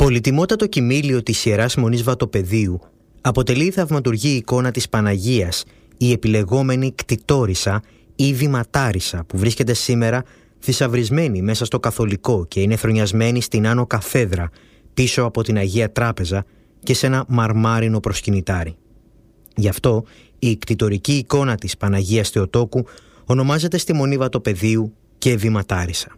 Πολυτιμότατο κοιμήλιο της Ιεράς Μονής Βατοπεδίου αποτελεί η θαυματουργή εικόνα της Παναγίας, η επιλεγόμενη κτητόρισα ή βηματάρισα που βρίσκεται σήμερα θησαυρισμένη μέσα στο καθολικό και είναι χρονιασμένη στην Άνω Καθέδρα πίσω από την Αγία Τράπεζα και σε ένα μαρμάρινο προσκυνητάρι. Γι' αυτό η κτητορική εικόνα της Παναγίας Θεοτόκου ονομάζεται στη Μονή Βατοπεδίου και βηματάρισα.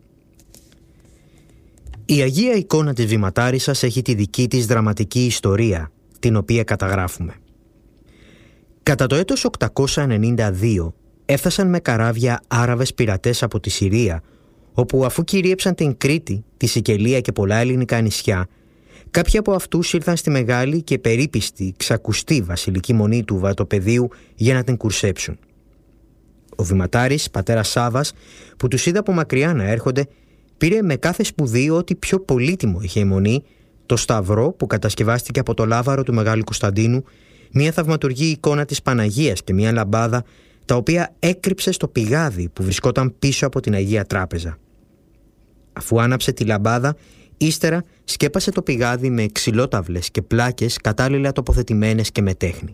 Η Αγία εικόνα της βηματάρισσας έχει τη δική της δραματική ιστορία, την οποία καταγράφουμε. Κατά το έτος 892 έφτασαν με καράβια Άραβες πειρατές από τη Συρία, όπου αφού κυρίεψαν την Κρήτη, τη Σικελία και πολλά ελληνικά νησιά, κάποιοι από αυτούς ήρθαν στη μεγάλη και περίπιστη ξακουστή βασιλική μονή του Βατοπεδίου για να την κουρσέψουν. Ο βηματάρης, πατέρας Σάβας, που τους είδε από μακριά να έρχονται, πήρε με κάθε σπουδείο ό,τι πιο πολύτιμο είχε η μονή, το σταυρό που κατασκευάστηκε από το λάβαρο του Μεγάλου Κωνσταντίνου, μια θαυματουργή εικόνα της Παναγίας και μια λαμπάδα, τα οποία έκρυψε στο πηγάδι που βρισκόταν πίσω από την Αγία Τράπεζα. Αφού άναψε τη λαμπάδα, ύστερα σκέπασε το πηγάδι με ξυλόταυλες και πλάκες κατάλληλα τοποθετημένες και με τέχνη.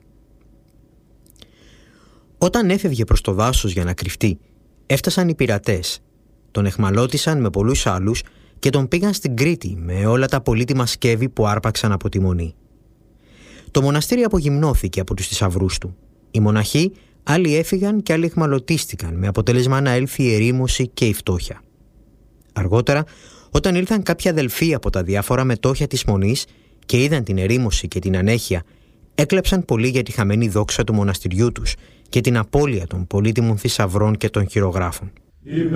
Όταν έφευγε προς το δάσος για να κρυφτεί, έφτασαν οι πειρατές, τον εχμαλώτισαν με πολλούς άλλους και τον πήγαν στην Κρήτη με όλα τα πολύτιμα σκεύη που άρπαξαν από τη μονή. Το μοναστήρι απογυμνώθηκε από τους θησαυρούς του. Οι μοναχοί άλλοι έφυγαν και άλλοι εχμαλωτίστηκαν, με αποτέλεσμα να έλθει η ερήμωση και η φτώχεια. Αργότερα, όταν ήλθαν κάποιοι αδελφοί από τα διάφορα μετόχια της μονής και είδαν την ερήμωση και την ανέχεια, έκλεψαν πολύ για τη χαμένη δόξα του μοναστηριού τους και την απώλεια των πολύτιμων θησαυρών και των χειρογράφων.